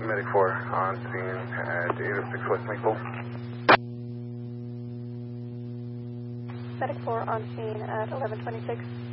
Medic 4 on scene at 806 West Maple. Medic 4 on scene at 1126.